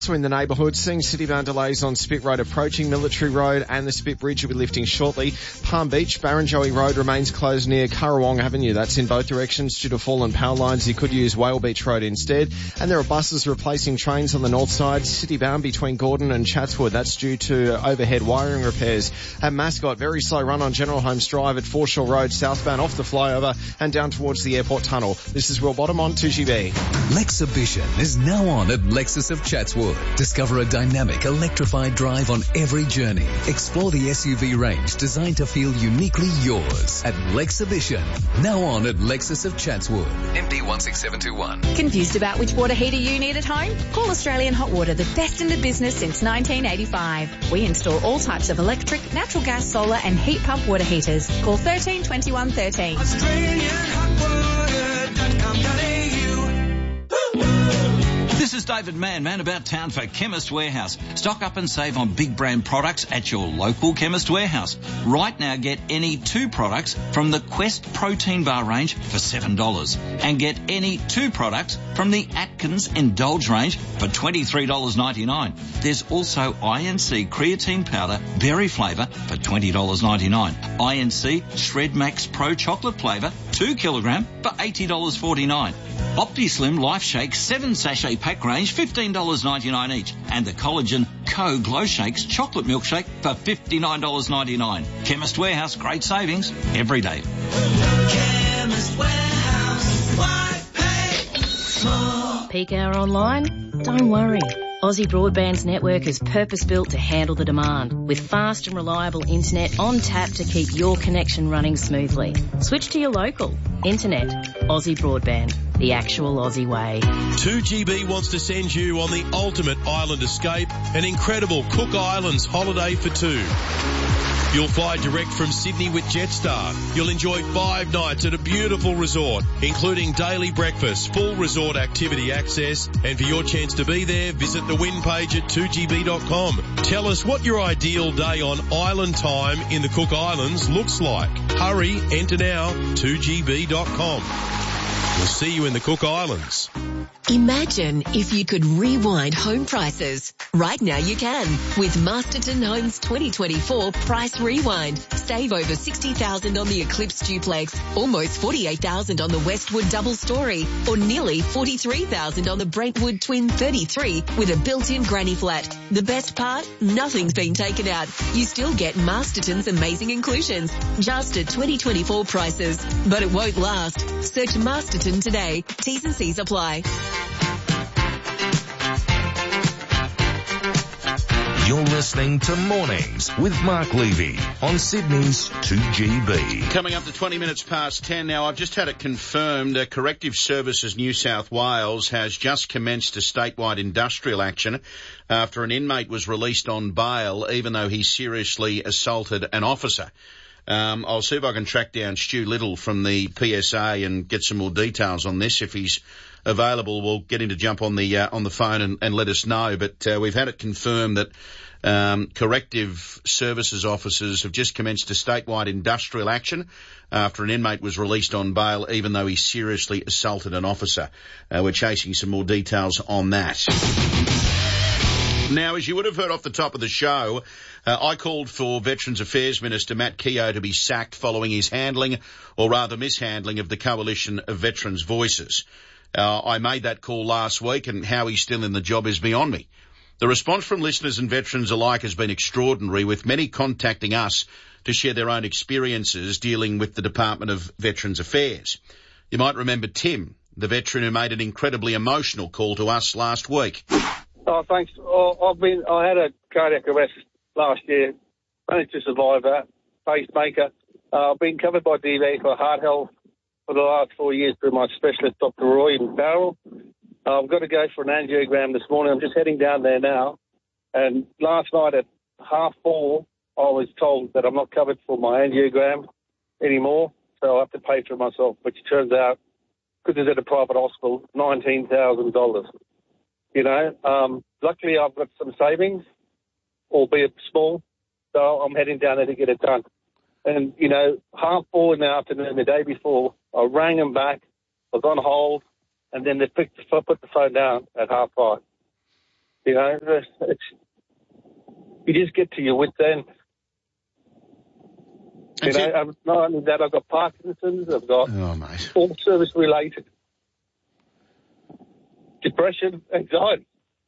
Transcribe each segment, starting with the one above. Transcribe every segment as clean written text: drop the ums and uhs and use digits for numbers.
So in the neighbourhood, seeing city-bound delays on Spit Road approaching Military Road, and the Spit Bridge will be lifting shortly. Palm Beach, Barrenjoey Road remains closed near Currawong Avenue. That's in both directions due to fallen power lines. You could use Whale Beach Road instead. And there are buses replacing trains on the north side, city-bound between Gordon and Chatswood. That's due to overhead wiring repairs. At Mascot, very slow run on General Holmes Drive at Foreshore Road, southbound off the flyover and down towards the airport tunnel. This is Will Bottom on 2GB. Lexhibition is now on at Lexus of Chatswood. Discover a dynamic, electrified drive on every journey. Explore the SUV range designed to feel uniquely yours at Lexhibition. Now on at Lexus of Chatswood. MD 16721. Confused about which water heater you need at home? Call Australian Hot Water, the best in the business since 1985. We install all types of electric, natural gas, solar and heat pump water heaters. Call 13 21 13. This is David Mann about town for Chemist Warehouse. Stock up and save on big brand products at your local Chemist Warehouse. Right now, get any 2 products from the Quest Protein Bar range for $7. And get any 2 products from the Atkins Indulge range for $23.99. There's also INC Creatine Powder Berry Flavour for $20.99. INC Shred Max Pro Chocolate Flavour 2 kilogram for $80.49. OptiSlim Life Shake 7 sachet pack range, $15.99 each. And the Collagen Co Glow Shakes Chocolate Milkshake for $59.99. Chemist Warehouse, great savings every day. Chemist Warehouse, why pay more? Peak hour online? Don't worry. Aussie Broadband's network is purpose-built to handle the demand, with fast and reliable internet on tap to keep your connection running smoothly. Switch to your local. Internet. Aussie Broadband. The actual Aussie way. 2GB wants to send you on the ultimate island escape, an incredible Cook Islands holiday for 2. You'll fly direct from Sydney with Jetstar. You'll enjoy 5 nights at a beautiful resort, including daily breakfast, full resort activity access, and for your chance to be there, visit the win page at 2gb.com. Tell us what your ideal day on island time in the Cook Islands looks like. Hurry, enter now, 2gb.com. We'll see you in the Cook Islands. Imagine if you could rewind home prices. Right now you can with Masterton Homes 2024 Price Rewind. Save over $60,000 on the Eclipse Duplex, almost $48,000 on the Westwood Double Story, or nearly $43,000 on the Brentwood Twin 33 with a built-in granny flat. The best part? Nothing's been taken out. You still get Masterton's amazing inclusions, just at 2024 prices. But it won't last. Search Masterton today. T's and C's apply. You're listening to Mornings with Mark Levy on Sydney's 2GB. Coming up to 20 minutes past 10 now. I've just had it confirmed. Corrective Services New South Wales has just commenced a statewide industrial action after an inmate was released on bail even though he seriously assaulted an officer. I'll see if I can track down Stu Little from the PSA and get some more details on this. If he's available, we'll get him to jump on the phone and let us know. But we've had it confirmed that corrective services officers have just commenced a statewide industrial action after an inmate was released on bail even though he seriously assaulted an officer. We're chasing some more details on that. Now, as you would have heard off the top of the show, I called for Veterans Affairs Minister Matt Keogh to be sacked following his handling, or rather mishandling, of the Coalition of Veterans' Voices. I made that call last week, and how he's still in the job is beyond me. The response from listeners and veterans alike has been extraordinary, with many contacting us to share their own experiences dealing with the Department of Veterans Affairs. You might remember Tim, the veteran who made an incredibly emotional call to us last week. Oh, thanks. I had a cardiac arrest last year. Managed to survive that. Pacemaker. I've been covered by DV for heart health for the last 4 years through my specialist, Dr. Roy in Farrell. I've got to go for an angiogram this morning. I'm just heading down there now. And last night at 4:30, I was told that I'm not covered for my angiogram anymore, so I have to pay for it myself, which turns out, because it's at a private hospital, $19,000. You know, luckily I've got some savings, albeit small, so I'm heading down there to get it done. And, you know, 4:30 in the afternoon, the day before, I rang them back, I was on hold, and then they put the phone down at 5:30. You know, you just get to your wit's end. You know, not only that, I've got Parkinson's, I've got all service-related depression, anxiety.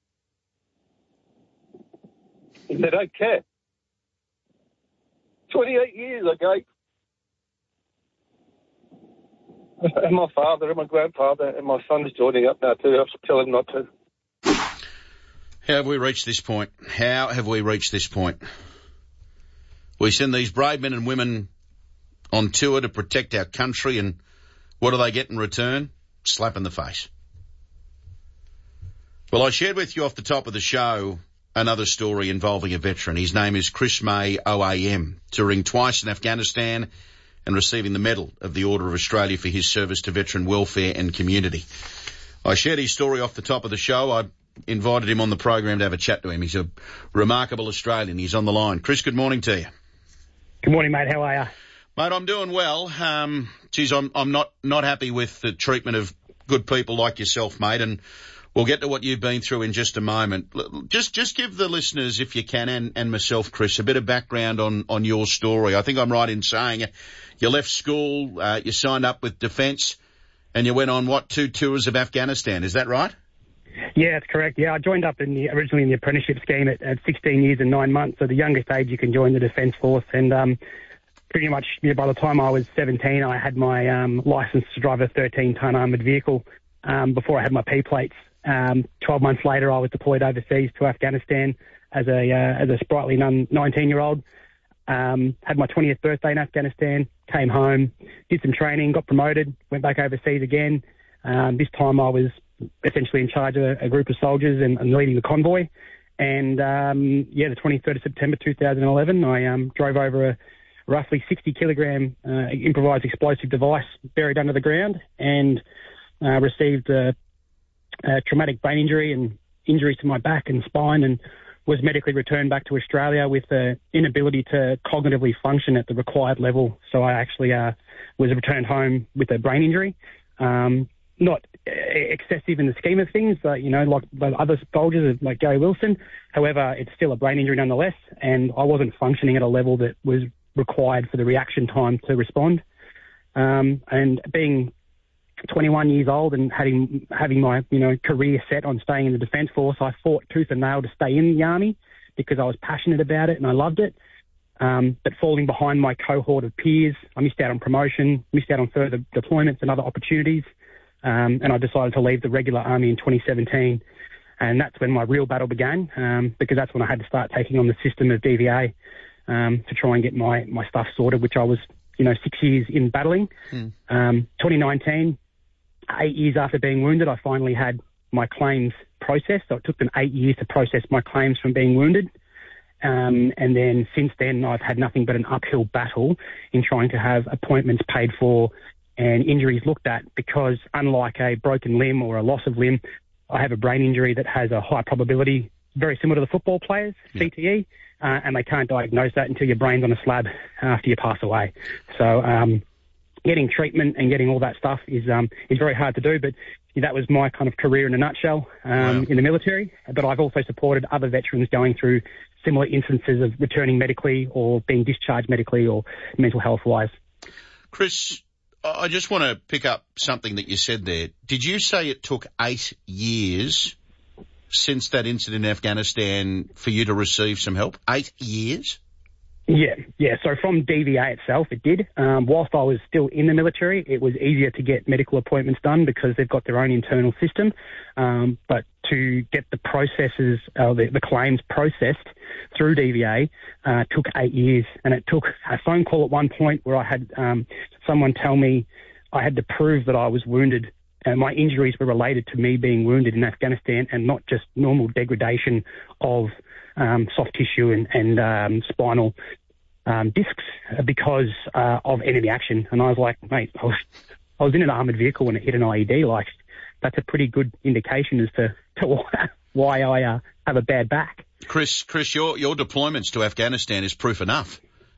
And they don't care. 28 years I gave. And my father and my grandfather and my son's joining up now too. I have to tell him not to. How have we reached this point? How have we reached this point? We send these brave men and women on tour to protect our country, and what do they get in return? Slap in the face. Well, I shared with you off the top of the show another story involving a veteran. His name is Chris May, OAM, touring twice in Afghanistan and receiving the Medal of the Order of Australia for his service to veteran welfare and community. I shared his story off the top of the show. I invited him on the program to have a chat to him. He's a remarkable Australian. He's on the line. Chris, good morning to you. Good morning, mate. How are you? Mate, I'm doing well. I'm not happy with the treatment of good people like yourself, mate, and we'll get to what you've been through in just a moment. Just give the listeners, if you can, and myself, Chris, a bit of background on your story. I think I'm right in saying you left school, you signed up with Defence, and you went on, 2 tours of Afghanistan. Is that right? Yeah, that's correct. Yeah, I joined up originally in the apprenticeship scheme at 16 years and 9 months, so the youngest age you can join the Defence Force. And pretty much by the time I was 17, I had my licence to drive a 13-tonne armoured vehicle before I had my P plates. 12 months later, I was deployed overseas to Afghanistan as a sprightly 19-year-old. Had my 20th birthday in Afghanistan, came home, did some training, got promoted, went back overseas again. This time I was essentially in charge of a group of soldiers and leading the convoy. And, the 23rd of September 2011, I drove over a roughly 60-kilogram improvised explosive device buried under the ground and received a traumatic brain injury and injuries to my back and spine, and was medically returned back to Australia with the inability to cognitively function at the required level. So I actually was returned home with a brain injury. Not excessive in the scheme of things, like other soldiers like Gary Wilson. However, it's still a brain injury nonetheless, and I wasn't functioning at a level that was required for the reaction time to respond. And being 21 years old and having my career set on staying in the Defence Force, I fought tooth and nail to stay in the Army because I was passionate about it and I loved it. But falling behind my cohort of peers, I missed out on promotion, missed out on further deployments and other opportunities. And I decided to leave the regular Army in 2017. And that's when my real battle began, because that's when I had to start taking on the system of DVA to try and get my stuff sorted, which I was, 6 years in battling. 2019, 8 years after being wounded, I finally had my claims processed. So it took them 8 years to process my claims from being wounded. And then since then, I've had nothing but an uphill battle in trying to have appointments paid for and injuries looked at, because unlike a broken limb or a loss of limb, I have a brain injury that has a high probability, very similar to the football players, CTE, and they can't diagnose that until your brain's on a slab after you pass away. So getting treatment and getting all that stuff is very hard to do, but that was my kind of career in a nutshell in the military. But I've also supported other veterans going through similar instances of returning medically or being discharged medically or mental health-wise. Chris, I just want to pick up something that you said there. Did you say it took 8 years since that incident in Afghanistan for you to receive some help? 8 years? Yeah. So from DVA itself, it did. Whilst I was still in the military, it was easier to get medical appointments done because they've got their own internal system. But to get the processes, the claims processed through DVA took 8 years. And it took a phone call at one point where I had someone tell me I had to prove that I was wounded. And my injuries were related to me being wounded in Afghanistan and not just normal degradation of soft tissue and spinal discs because of enemy action. And I was like, mate, I was in an armoured vehicle when it hit an IED. Like, that's a pretty good indication as to why I have a bad back. Chris, your deployments to Afghanistan is proof enough.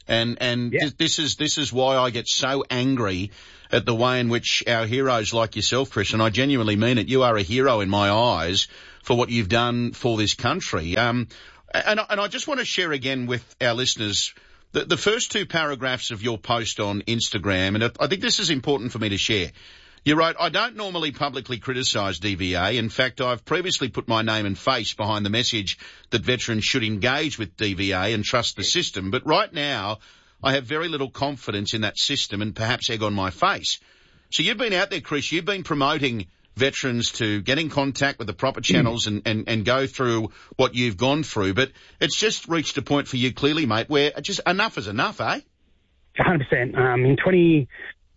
And this is why I get so angry at the way in which our heroes like yourself, Chris, and I genuinely mean it, you are a hero in my eyes for what you've done for this country. And I just want to share again with our listeners the first two paragraphs of your post on Instagram, and I think this is important for me to share. You wrote, I don't normally publicly criticise DVA. In fact, I've previously put my name and face behind the message that veterans should engage with DVA and trust the system. But right now, I have very little confidence in that system and perhaps egg on my face. So you've been out there, Chris, you've been promoting veterans to get in contact with the proper channels and go through what you've gone through. But it's just reached a point for you clearly, mate, where just enough is enough, eh? 100%.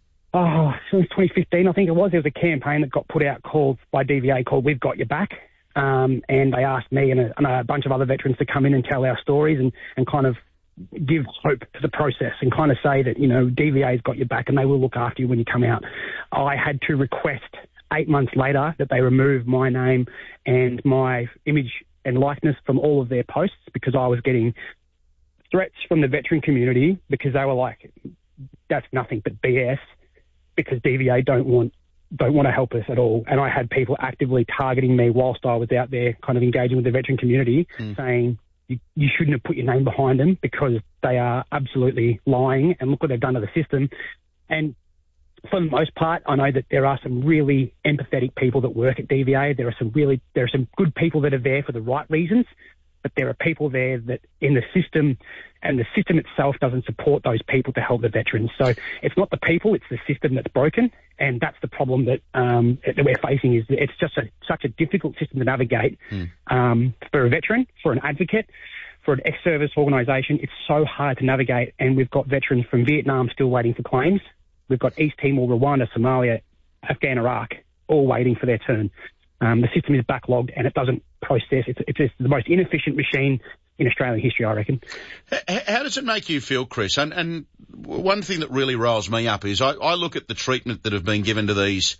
Since 2015, I think it was, there was a campaign that got put out by DVA called We've Got Your Back. And they asked me and a bunch of other veterans to come in and tell our stories and kind of give hope to the process and kind of say that, DVA's got your back and they will look after you when you come out. I had to request 8 months later that they remove my name and my image and likeness from all of their posts because I was getting threats from the veteran community because they were like, that's nothing but BS. Because DVA don't want to help us at all. And I had people actively targeting me whilst I was out there kind of engaging with the veteran community, saying you shouldn't have put your name behind them because they are absolutely lying and look what they've done to the system. And for the most part, I know that there are some really empathetic people that work at DVA. There are some good people that are there for the right reasons, but there are people there that in the system, and the system itself doesn't support those people to help the veterans. So it's not the people, it's the system that's broken, and that's the problem that we're facing. Is that it's just such a difficult system to navigate for a veteran, for an advocate, for an ex-service organisation. It's so hard to navigate, and we've got veterans from Vietnam still waiting for claims. We've got East Timor, Rwanda, Somalia, Afghan, Iraq, all waiting for their turn. The system is backlogged and it doesn't process. It's the most inefficient machine in Australian history, I reckon. How does it make you feel, Chris? And one thing that really riles me up is I look at the treatment that have been given to these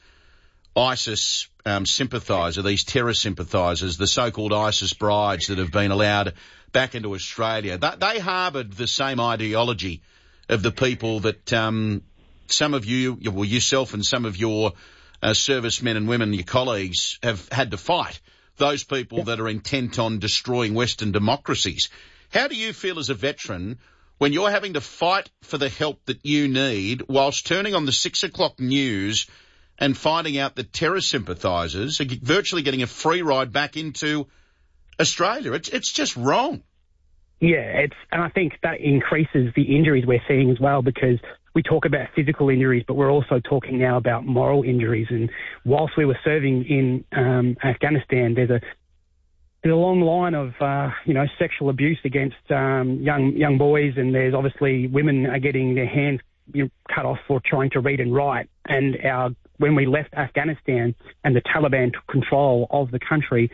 ISIS sympathisers, these terror sympathisers, the so-called ISIS brides that have been allowed back into Australia. They harboured the same ideology of the people that some of you, well, yourself and some of your servicemen and women, your colleagues, have had to fight. Those people that are intent on destroying Western democracies. How do you feel as a veteran when you're having to fight for the help that you need whilst turning on the 6 o'clock news and finding out that terror sympathisers are virtually getting a free ride back into Australia? It's just wrong. Yeah, and I think that increases the injuries we're seeing as well, because we talk about physical injuries, but we're also talking now about moral injuries. And whilst we were serving in Afghanistan, there's a long line of sexual abuse against young boys, and there's obviously women are getting their hands cut off for trying to read and write. And when we left Afghanistan and the Taliban took control of the country,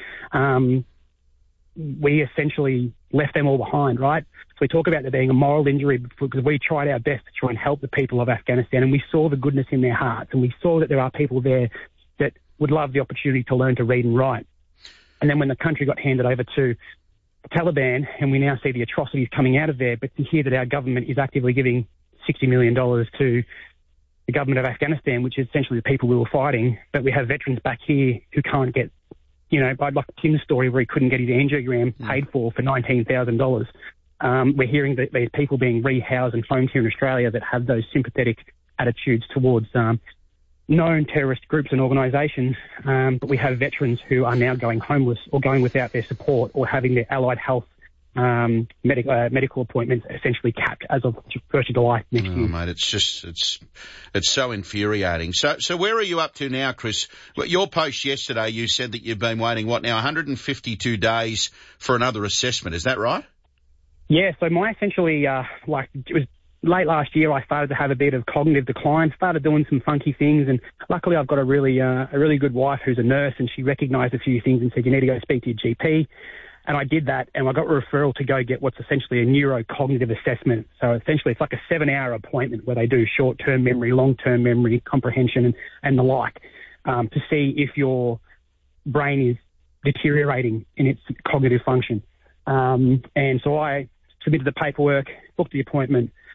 we essentially left them all behind, right? So we talk about there being a moral injury because we tried our best to try and help the people of Afghanistan, and we saw the goodness in their hearts, and we saw that there are people there that would love the opportunity to learn to read and write. And then when the country got handed over to the Taliban, and we now see the atrocities coming out of there, but to hear that our government is actively giving $60 million to the government of Afghanistan, which is essentially the people we were fighting, but we have veterans back here who can't get, like Tim's story where he couldn't get his angiogram paid for $19,000. We're hearing that there's people being rehoused and homed here in Australia that have those sympathetic attitudes towards known terrorist groups and organisations, but we have veterans who are now going homeless or going without their support or having their allied health medical appointments essentially capped as of 1st of July next year. Mate, it's so infuriating. So where are you up to now, Chris? Your post yesterday, you said that you've been waiting, 152 days for another assessment. Is that right? Yeah, so my essentially, it was late last year, I started to have a bit of cognitive decline, started doing some funky things, and luckily I've got a really good wife who's a nurse, and she recognised a few things and said, you need to go speak to your GP. And I did that, and I got a referral to go get what's essentially a neurocognitive assessment. So essentially it's like a 7-hour appointment where they do short-term memory, long-term memory, comprehension, and the like, to see if your brain is deteriorating in its cognitive function. And so I submitted the paperwork, booked the appointment,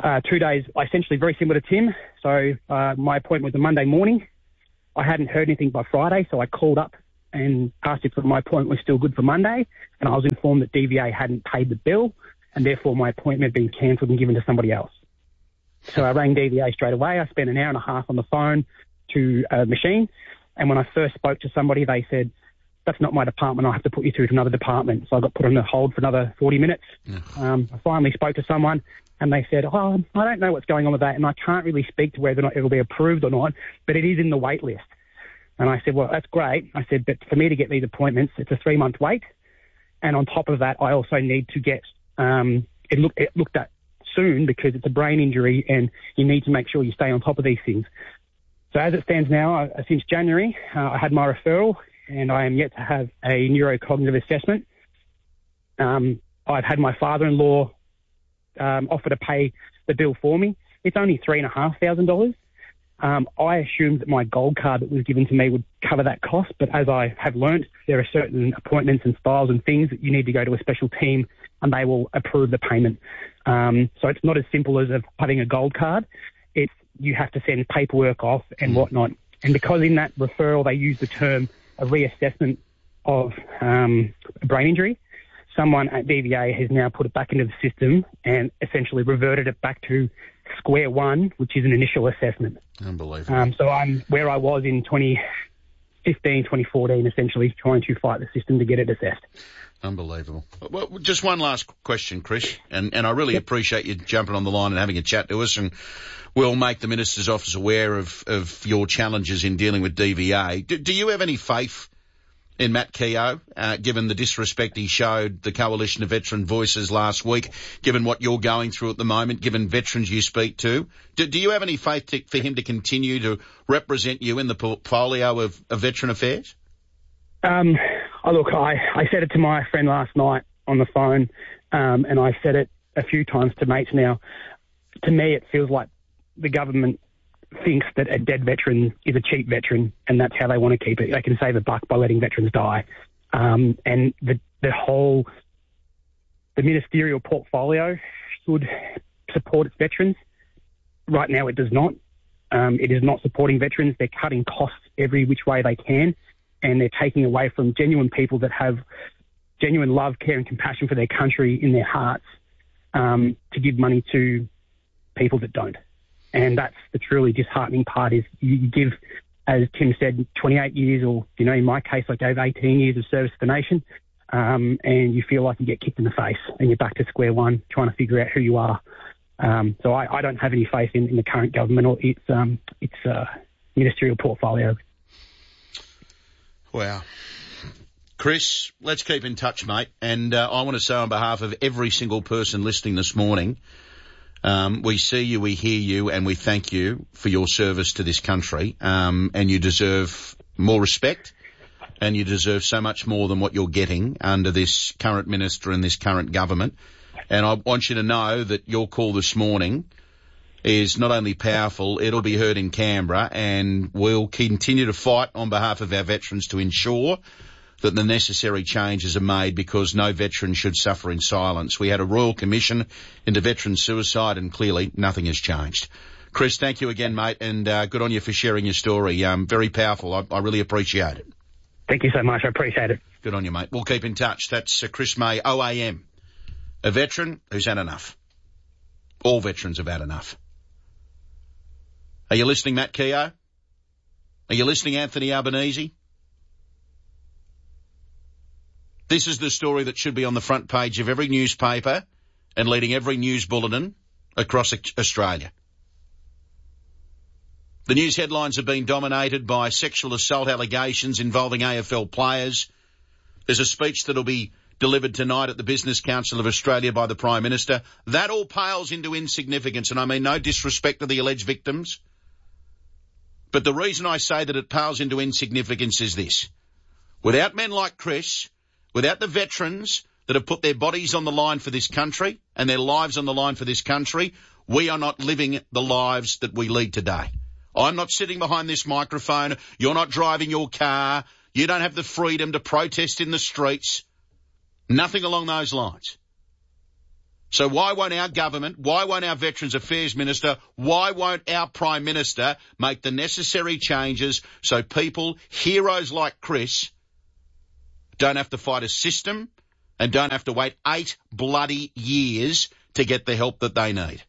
2 days, essentially very similar to Tim. So my appointment was a Monday morning. I hadn't heard anything by Friday, so I called up and asked if my appointment was still good for Monday, and I was informed that DVA hadn't paid the bill, and therefore my appointment had been cancelled and given to somebody else. So I rang DVA straight away. I spent an hour and a half on the phone to a machine, and when I first spoke to somebody, they said, "That's not my department, I'll have to put you through to another department." So I got put on the hold for another 40 minutes. I finally spoke to someone, and they said, "Oh, I don't know what's going on with that, and I can't really speak to whether or not it'll be approved or not, but it is in the wait list." And I said, "Well, that's great." I said, "But for me to get these appointments, it's a 3-month wait. And on top of that, I also need to get it looked at soon because it's a brain injury and you need to make sure you stay on top of these things." So as it stands now, since January, I had my referral and I am yet to have a neurocognitive assessment. I've had my father-in-law offer to pay the bill for me. It's only $3,500. I assumed that my gold card that was given to me would cover that cost, but as I have learnt, there are certain appointments and styles and things that you need to go to a special team and they will approve the payment. So it's not as simple as having a gold card. It's you have to send paperwork off and whatnot. And because in that referral they use the term a reassessment of a brain injury, someone at DVA has now put it back into the system and essentially reverted it back to square one, which is an initial assessment. Unbelievable. So I'm where I was in 2015, 2014, essentially trying to fight the system to get it assessed. Unbelievable. Well, just one last question, Chris, and I really appreciate you jumping on the line and having a chat to us, and we'll make the Minister's Office aware of your challenges in dealing with DVA. Do you have any faith in Matt Keogh, given the disrespect he showed the Coalition of Veteran Voices last week, given what you're going through at the moment, given veterans you speak to? Do you have any faith for him to continue to represent you in the portfolio of veteran affairs? Look, I said it to my friend last night on the phone, and I said it a few times to mates now. To me, it feels like the government thinks that a dead veteran is a cheap veteran, and that's how they want to keep it. They can save a buck by letting veterans die. And the ministerial portfolio should support its veterans. Right now, it does not. It is not supporting veterans. They're cutting costs every which way they can, and they're taking away from genuine people that have genuine love, care, and compassion for their country in their hearts to give money to people that don't. And that's the truly disheartening part is you give, as Tim said, 28 years or, in my case, I gave 18 years of service to the nation, and you feel like you get kicked in the face and you're back to square one trying to figure out who you are. So I don't have any faith in the current government or its ministerial portfolio. Wow. Chris, let's keep in touch, mate. And I want to say on behalf of every single person listening this morning, we see you, we hear you, and we thank you for your service to this country. And you deserve more respect, and you deserve so much more than what you're getting under this current minister and this current government. And I want you to know that your call this morning is not only powerful, it'll be heard in Canberra, and we'll continue to fight on behalf of our veterans to ensure that the necessary changes are made, because no veteran should suffer in silence. We had a Royal Commission into veteran suicide, and clearly nothing has changed. Chris, thank you again, mate, and good on you for sharing your story. Very powerful. I really appreciate it. Thank you so much. I appreciate it. Good on you, mate. We'll keep in touch. That's Chris May, OAM, a veteran who's had enough. All veterans have had enough. Are you listening, Matt Keogh? Are you listening, Anthony Albanese? This is the story that should be on the front page of every newspaper and leading every news bulletin across Australia. The news headlines have been dominated by sexual assault allegations involving AFL players. There's a speech that'll be delivered tonight at the Business Council of Australia by the Prime Minister. That all pales into insignificance, and I mean no disrespect to the alleged victims. But the reason I say that it pales into insignificance is this. Without men like Chris, without the veterans that have put their bodies on the line for this country and their lives on the line for this country, we are not living the lives that we lead today. I'm not sitting behind this microphone. You're not driving your car. You don't have the freedom to protest in the streets. Nothing along those lines. So why won't our government, why won't our Veterans Affairs Minister, why won't our Prime Minister make the necessary changes so people, heroes like Chris, don't have to fight a system and don't have to wait 8 bloody years to get the help that they need?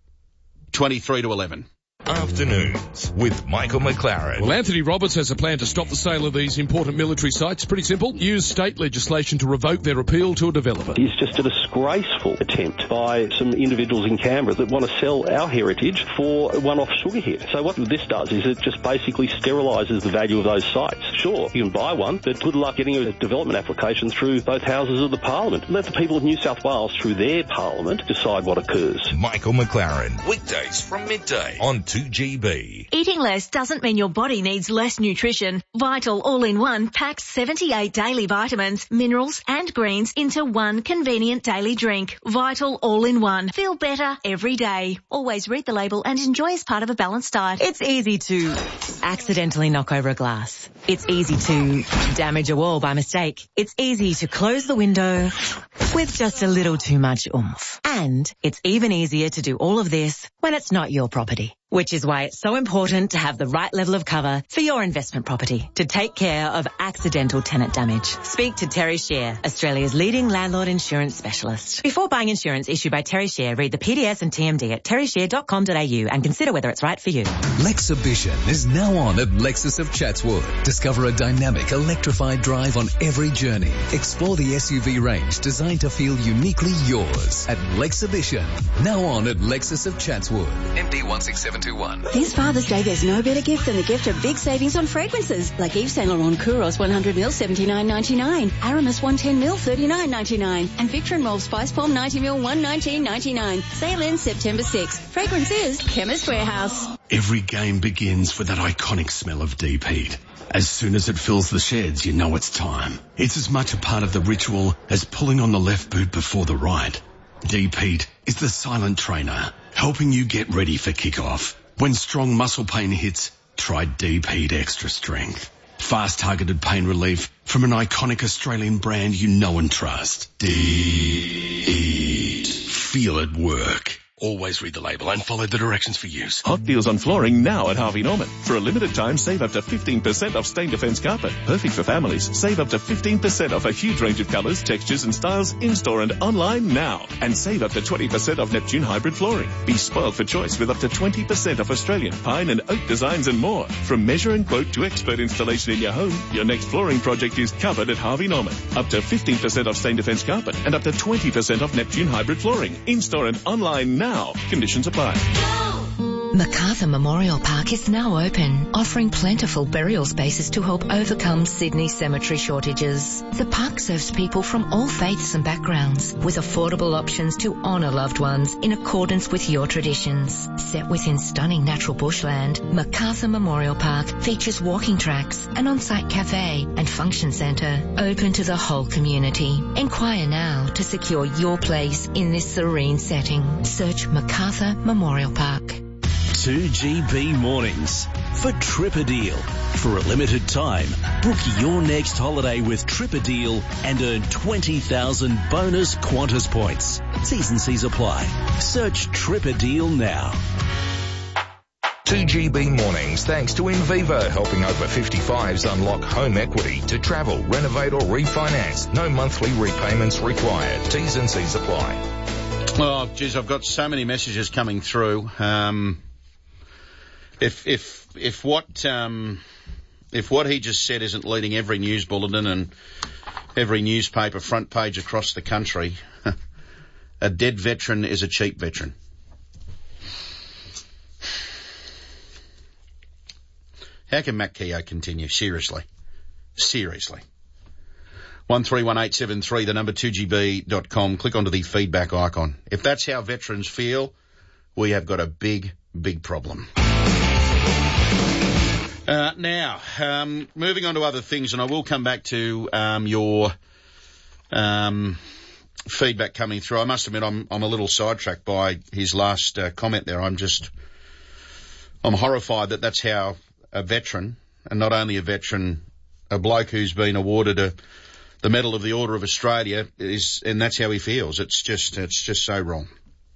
23 to 11. Afternoons with Michael McLaren. Well, Anthony Roberts has a plan to stop the sale of these important military sites. Pretty simple. Use state legislation to revoke their appeal to a developer. It's just a disgraceful attempt by some individuals in Canberra that want to sell our heritage for a one-off sugar hit. So what this does is it just basically sterilises the value of those sites. Sure, you can buy one, but good luck getting a development application through both houses of the Parliament. Let the people of New South Wales, through their Parliament, decide what occurs. Michael McLaren, weekdays from midday on 2GB. Eating less doesn't mean your body needs less nutrition. Vital All-in-One packs 78 daily vitamins, minerals and greens into one convenient daily drink. Vital All-in-One. Feel better every day. Always read the label and enjoy as part of a balanced diet. It's easy to accidentally knock over a glass. It's easy to damage a wall by mistake. It's easy to close the window with just a little too much oomph. And it's even easier to do all of this when it's not your property. Which is why it's so important to have the right level of cover for your investment property to take care of accidental tenant damage. Speak to Terry Share, Australia's leading landlord insurance specialist. Before buying insurance issued by Terry Share, read the PDS and TMD at terryshare.com.au and consider whether it's right for you. Lexibition is now on at Lexus of Chatswood. Discover a dynamic, electrified drive on every journey. Explore the SUV range designed to feel uniquely yours at Lexibition. Now on at Lexus of Chatswood. MD 16721. This Father's Day, there's no better gift than the gift of big savings on fragrances, like Yves Saint Laurent Kouros 100ml $79.99, Aramis 110ml $39.99, and Victor & Rolf Spice Bomb 90ml $119.99. Sale ends September 6th. Fragrance is Chemist Warehouse. Every game begins with that iconic smell of deep heat. As soon as it fills the sheds, you know it's time. It's as much a part of the ritual as pulling on the left boot before the right. Deep heat is the silent trainer, helping you get ready for kickoff. When strong muscle pain hits, try Deep Heat Extra Strength. Fast targeted pain relief from an iconic Australian brand you know and trust. Deep Heat. Feel it work. Always read the label and follow the directions for use. Hot deals on flooring now at Harvey Norman. For a limited time, save up to 15% off Stain Defence carpet. Perfect for families. Save up to 15% off a huge range of colours, textures and styles in-store and online now. And save up to 20% off Neptune hybrid flooring. Be spoiled for choice with up to 20% off Australian pine and oak designs and more. From measure and quote to expert installation in your home, your next flooring project is covered at Harvey Norman. Up to 15% off Stain Defence carpet and up to 20% off Neptune hybrid flooring. In-store and online now. Conditions apply. Macarthur Memorial Park is now open, offering plentiful burial spaces to help overcome Sydney's cemetery shortages. The park serves people from all faiths and backgrounds, with affordable options to honour loved ones in accordance with your traditions. Set within stunning natural bushland, Macarthur Memorial Park features walking tracks, an on-site cafe and function centre open to the whole community. Inquire now to secure your place in this serene setting. Search Macarthur Memorial Park. 2GB Mornings for Trip-A-Deal. For a limited time, book your next holiday with Trip-A-Deal and earn 20,000 bonus Qantas points. T's and C's apply. Search Trip-A-Deal now. 2GB Mornings thanks to Invivo, helping over 55s unlock home equity to travel, renovate or refinance. No monthly repayments required. T's and C's apply. Oh, geez, I've got so many messages coming through. If what he just said isn't leading every news bulletin and every newspaper front page across the country, a dead veteran is a cheap veteran. How can Matt Keogh continue? Seriously. 131873, the number 2gb.com. Click onto the feedback icon. If that's how veterans feel, we have got a big, big problem. Now, moving on to other things, and I will come back to your feedback coming through. I must admit I'm a little sidetracked by his last comment there. I'm horrified that that's how a veteran, and not only a veteran, a bloke who's been awarded the the Medal of the Order of Australia and that's how he feels. It's just so wrong.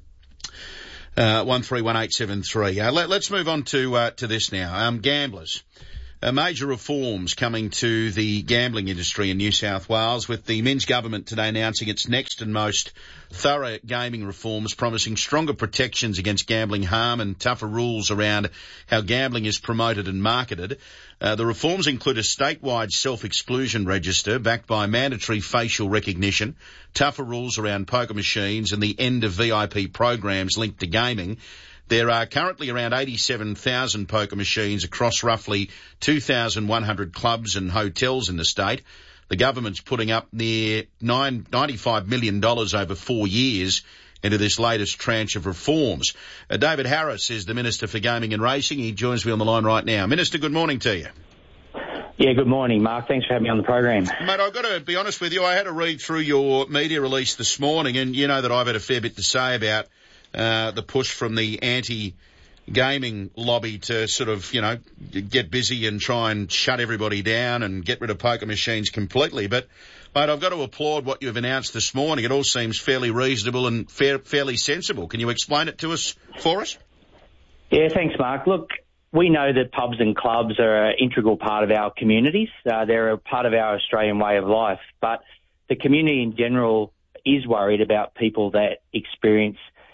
131873. Let's move on to this now. Gamblers. Major reforms coming to the gambling industry in New South Wales, with the Minns government today announcing its next and most thorough gaming reforms, promising stronger protections against gambling harm and tougher rules around how gambling is promoted and marketed. The reforms include a statewide self-exclusion register backed by mandatory facial recognition, tougher rules around poker machines, and the end of VIP programs linked to gaming. There are currently around 87,000 poker machines across roughly 2,100 clubs and hotels in the state. The government's putting up near $95 million over 4 years into this latest tranche of reforms. David Harris is the Minister for Gaming and Racing. He joins me on the line right now. Minister, good morning to you. Yeah, good morning, Mark. Thanks for having me on the program. Mate, I've got to be honest with you. I had to read through your media release this morning, and you know that I've had a fair bit to say about the push from the anti-gaming lobby to sort of, get busy and try and shut everybody down and get rid of poker machines completely. But, mate, I've got to applaud what you've announced this morning. It all seems fairly reasonable and fairly sensible. Can you explain it to us, for us? Yeah, thanks, Mark. Look, we know that pubs and clubs are an integral part of our communities. They're a part of our Australian way of life. But the community in general is worried about people that experience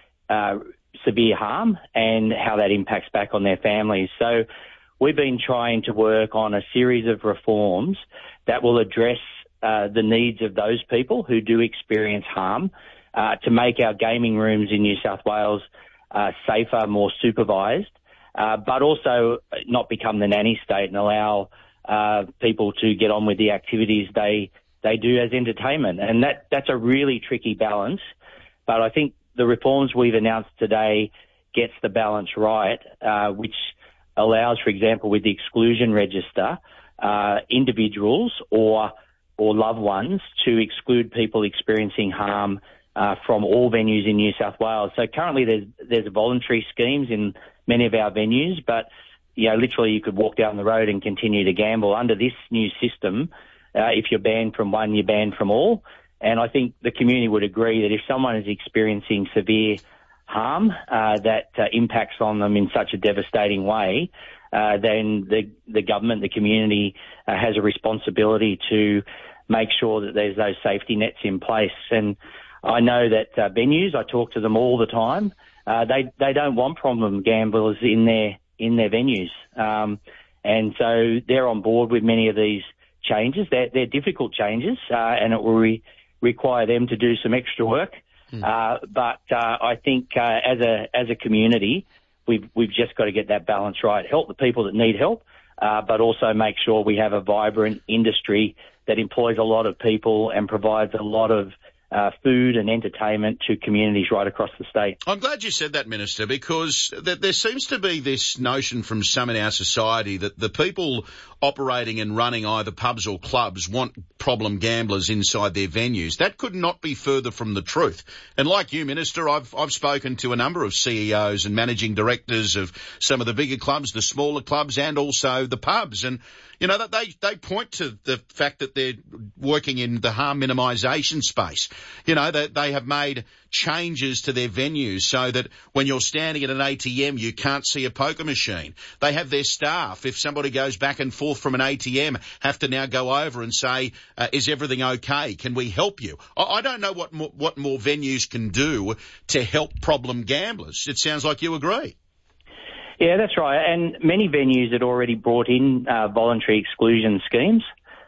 severe harm and how that impacts back on their families. So we've been trying to work on a series of reforms that will address the needs of those people who do experience harm, to make our gaming rooms in New South Wales safer, more supervised, but also not become the nanny state and allow people to get on with the activities they do as entertainment. And that's a really tricky balance. But I think the reforms we've announced today gets the balance right, which allows, for example, with the exclusion register, individuals or loved ones to exclude people experiencing harm from all venues in New South Wales. So currently there's voluntary schemes in many of our venues, but literally you could walk down the road and continue to gamble. Under this new system, if you're banned from one, you're banned from all. And I think the community would agree that if someone is experiencing severe harm that impacts on them in such a devastating way, then the government, the community, has a responsibility to make sure that there's those safety nets in place. And I know that venues, I talk to them all the time, they don't want problem gamblers in their venues. And so they're on board with many of these changes. They're difficult changes, and it will require them to do some extra work. But I think as a community, we've just got to get that balance right. Help the people that need help, but also make sure we have a vibrant industry that employs a lot of people and provides a lot of food and entertainment to communities right across the state. I'm glad you said that, Minister, because there seems to be this notion from some in our society that the people operating and running either pubs or clubs want problem gamblers inside their venues. That could not be further from the truth. And like you, Minister, I've spoken to a number of CEOs and managing directors of some of the bigger clubs, the smaller clubs, and also the pubs. And that they point to the fact that they're working in the harm minimisation space. That they have made changes to their venues so that when you're standing at an ATM, you can't see a poker machine. They have their staff, if somebody goes back and forth from an ATM, have to now go over and say, is everything okay? Can we help you? I don't know what more venues can do to help problem gamblers. It sounds like you agree. Yeah, that's right. And many venues had already brought in voluntary exclusion schemes.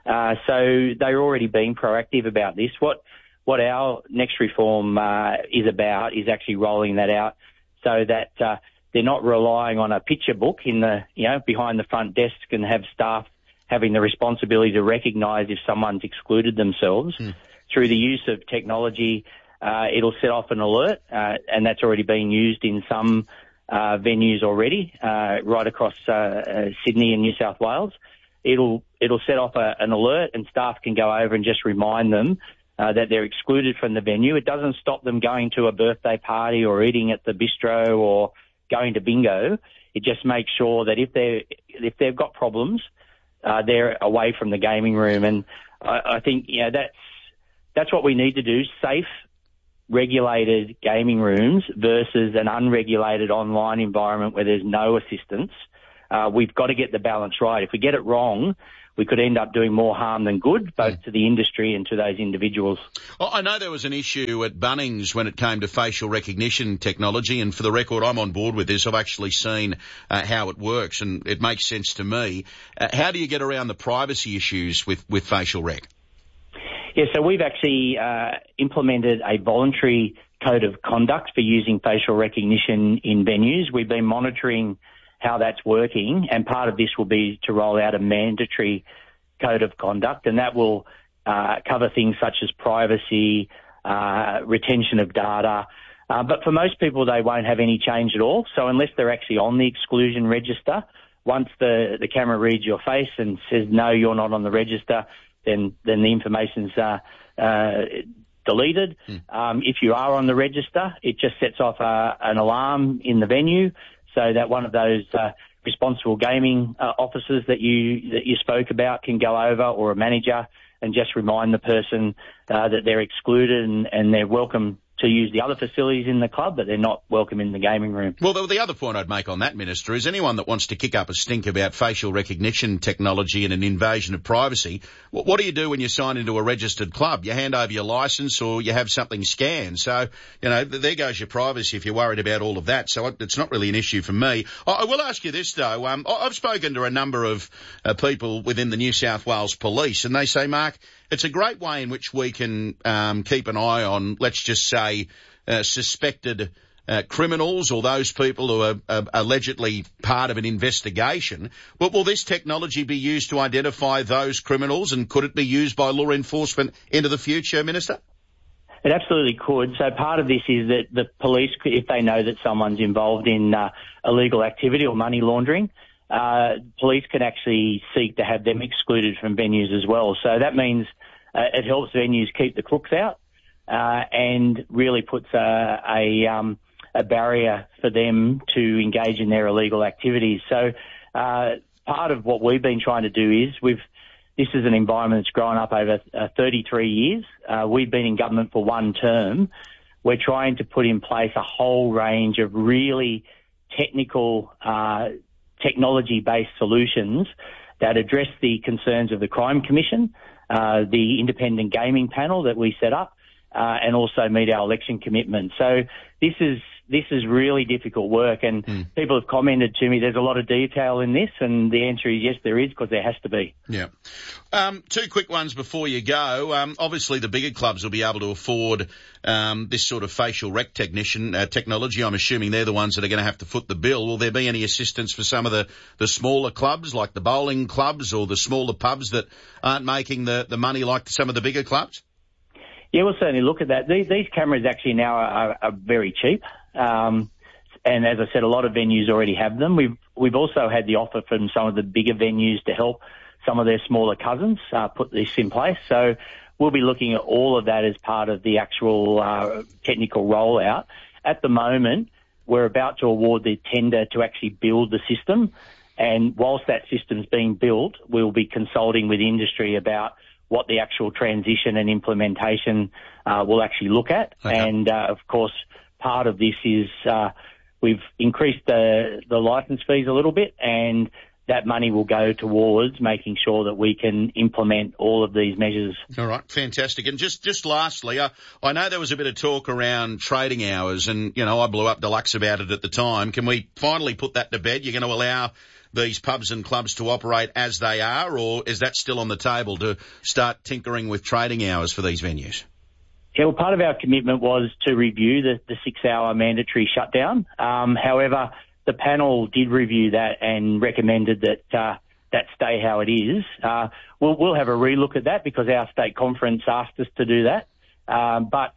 So they're already being proactive about this. What our next reform is about is actually rolling that out so that they're not relying on a picture book in the behind the front desk and have staff having the responsibility to recognise if someone's excluded themselves. Through the use of technology, it'll set off an alert, and that's already being used in some venues already, right across Sydney and New South Wales. It'll set off an alert, and staff can go over and just remind them that they're excluded from the venue. It doesn't stop them going to a birthday party or eating at the bistro or going to bingo. It just makes sure that if they've got problems, they're away from the gaming room. And I think that's what we need to do: safe, regulated gaming rooms versus an unregulated online environment where there's no assistance. We've got to get the balance right. If we get it wrong, we could end up doing more harm than good, both to the industry and to those individuals. Well, I know there was an issue at Bunnings when it came to facial recognition technology, and for the record, I'm on board with this. I've actually seen how it works, and it makes sense to me. How do you get around the privacy issues with facial rec? Yeah, so we've actually implemented a voluntary code of conduct for using facial recognition in venues. We've been monitoring how that's working, and part of this will be to roll out a mandatory code of conduct, and that will cover things such as privacy, retention of data. But for most people, they won't have any change at all. So unless they're actually on the exclusion register, once the camera reads your face and says, no, you're not on the register, then the information's deleted. If you are on the register, it just sets off an alarm in the venue, so that one of those responsible gaming officers that you spoke about can go over, or a manager, and just remind the person that they're excluded and they're welcome to use the other facilities in the club, but they're not welcome in the gaming room. Well, the other point I'd make on that, Minister, is anyone that wants to kick up a stink about facial recognition technology and an invasion of privacy, what do you do when you sign into a registered club? You hand over your licence or you have something scanned. So, there goes your privacy if you're worried about all of that. So it's not really an issue for me. I will ask you this, though. I've spoken to a number of people within the New South Wales Police, and they say, Mark, it's a great way in which we can keep an eye on, let's just say, suspected criminals or those people who are allegedly part of an investigation. But will this technology be used to identify those criminals, and could it be used by law enforcement into the future, Minister? It absolutely could. So part of this is that the police, if they know that someone's involved in illegal activity or money laundering, police can actually seek to have them excluded from venues as well. So that means it helps venues keep the crooks out and really puts a barrier for them to engage in their illegal activities. So part of what we've been trying to do is this is an environment that's grown up over 33 years. We've been in government for one term. We're trying to put in place a whole range of really technical technology-based solutions that address the concerns of the Crime Commission, the independent gaming panel that we set up, and also meet our election commitment. So this is really difficult work, and people have commented to me there's a lot of detail in this, and the answer is yes, there is, because there has to be. Yeah. Two quick ones before you go. Obviously, the bigger clubs will be able to afford this sort of facial rec technology. I'm assuming they're the ones that are going to have to foot the bill. Will there be any assistance for some of the smaller clubs, like the bowling clubs or the smaller pubs that aren't making the money like some of the bigger clubs? Yeah, we'll certainly look at that. These cameras actually now are very cheap. And as I said, a lot of venues already have them. We've also had the offer from some of the bigger venues to help some of their smaller cousins put this in place. So we'll be looking at all of that as part of the actual technical rollout. At the moment, we're about to award the tender to actually build the system. And whilst that system's being built, we'll be consulting with industry about what the actual transition and implementation will actually look at. Okay. And, of course, part of this is we've increased the licence fees a little bit, and that money will go towards making sure that we can implement all of these measures. All right, fantastic. And just lastly, I know there was a bit of talk around trading hours, and, I blew up Deluxe about it at the time. Can we finally put that to bed? You're going to allow these pubs and clubs to operate as they are, or is that still on the table to start tinkering with trading hours for these venues? Yeah, well, part of our commitment was to review the 6-hour mandatory shutdown. However, the panel did review that and recommended that stay how it is. We'll have a relook at that because our state conference asked us to do that. But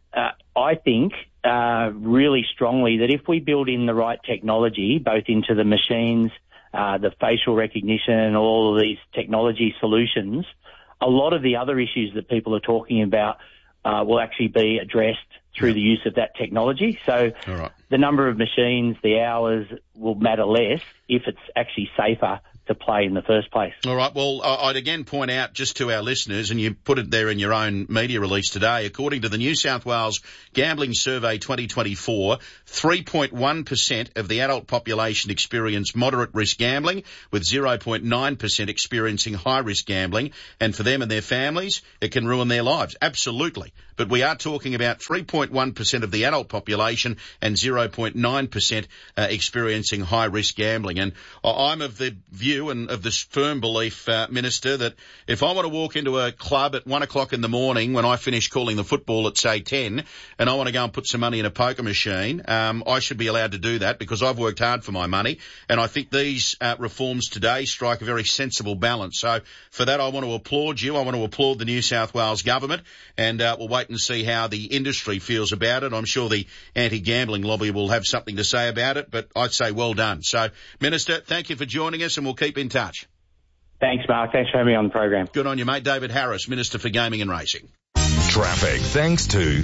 I think really strongly that if we build in the right technology, both into the machines, the facial recognition and all of these technology solutions, a lot of the other issues that people are talking about will actually be addressed through the use of that technology. So the number of machines, the hours will matter less if it's actually safer to play in the first place. All right. Well, I'd again point out just to our listeners, and you put it there in your own media release today, according to the New South Wales Gambling Survey 2024, 3.1% of the adult population experience moderate risk gambling, with 0.9% experiencing high risk gambling. And for them and their families, it can ruin their lives. Absolutely. But we are talking about 3.1% of the adult population and 0.9% experiencing high risk gambling. And I'm of the view and of this firm belief, Minister, that if I want to walk into a club at 1 o'clock in the morning when I finish calling the football at, say, 10, and I want to go and put some money in a poker machine, I should be allowed to do that because I've worked hard for my money. And I think these reforms today strike a very sensible balance. So for that, I want to applaud you. I want to applaud the New South Wales government, and we'll wait and see how the industry feels about it. I'm sure the anti-gambling lobby will have something to say about it, but I'd say well done. So, Minister, thank you for joining us, and we'll keep in touch. Thanks, Mark. Thanks for having me on the program. Good on you, mate. David Harris, Minister for Gaming and Racing. Traffic thanks to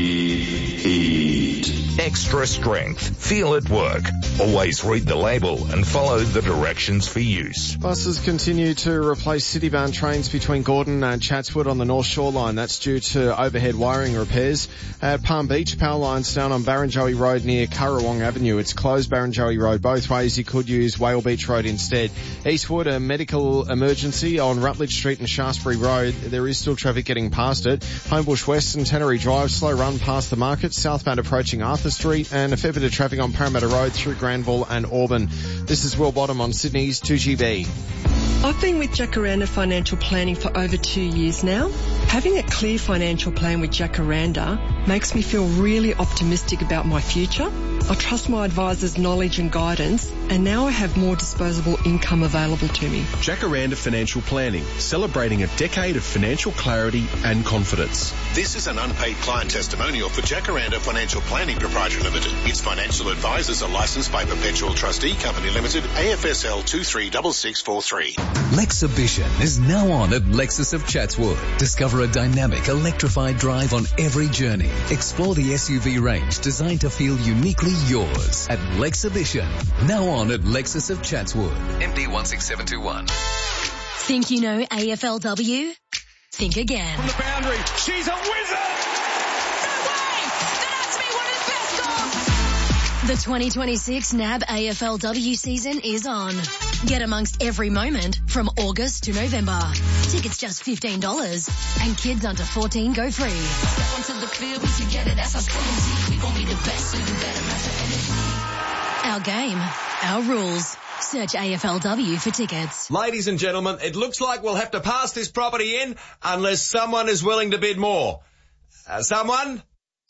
Heat. Extra strength. Feel it work. Always read the label and follow the directions for use. Buses continue to replace city-bound trains between Gordon and Chatswood on the North Shore line. That's due to overhead wiring repairs. At Palm Beach, power lines down on Barrenjoey Road near Currawong Avenue. It's closed Barrenjoey Road both ways. You could use Whale Beach Road instead. Eastwood, a medical emergency on Rutledge Street and Shaftesbury Road. There is still traffic getting past it. Homebush West and Tannery Drive, slow run past the market. Southbound approaching Arthur Street, and a fair bit of traffic on Parramatta Road through Granville and Auburn. This is Will Bottom on Sydney's 2GB. I've been with Jacaranda Financial Planning for over 2 years now. Having a clear financial plan with Jacaranda makes me feel really optimistic about my future. I trust my advisor's knowledge and guidance, and now I have more disposable income available to me. Jacaranda Financial Planning, celebrating a decade of financial clarity and confidence. This is an unpaid client testimonial for Jacaranda Financial Planning Proprietary Limited. Its financial advisors are licensed by Perpetual Trustee Company Limited, AFSL 236643. Lexhibition is now on at Lexus of Chatswood. Discover a dynamic, electrified drive on every journey. Explore the SUV range designed to feel uniquely yours at Lexhibition. Now on at Lexus of Chatswood. MD 16721. Think you know AFLW? Think again. From the boundary, she's a wizard! The 2026 NAB AFLW season is on. Get amongst every moment from August to November. Tickets just $15 and kids under 14 go free. Step onto the field, we together, that's our strategy. We gon' be the best, so you better match the energy. Our game, our rules. Search AFLW for tickets. Ladies and gentlemen, it looks like we'll have to pass this property in unless someone is willing to bid more. Someone?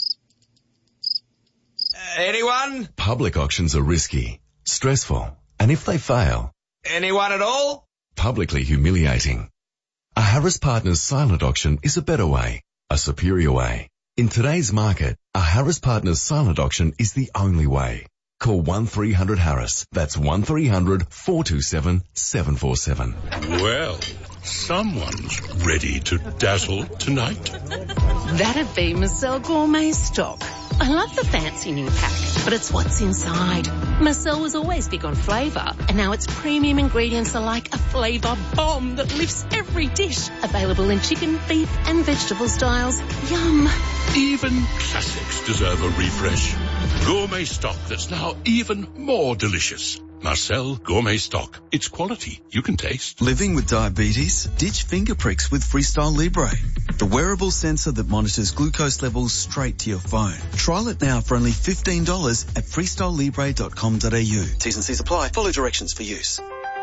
Anyone? Public auctions are risky, stressful, and if they fail... Anyone at all? Publicly humiliating. A Harris Partners silent auction is a better way, a superior way. In today's market, a Harris Partners silent auction is the only way. Call 1300-HARRIS. That's 1300-427-747. Well, someone's ready to dazzle tonight. That'd be Marcel Gourmet Stock. I love the fancy new pack, but it's what's inside. Marcel was always big on flavour, and now its premium ingredients are like a flavour bomb that lifts every dish. Available in chicken, beef and vegetable styles. Yum. Even classics deserve a refresh. Gourmet Stock that's now even more delicious. Marcel Gourmet Stock. It's quality you can taste. Living with diabetes? Ditch finger pricks with Freestyle Libre, the wearable sensor that monitors glucose levels straight to your phone. Trial it now for only $15 at freestylelibre.com.au. T's and C's apply. Follow directions for use.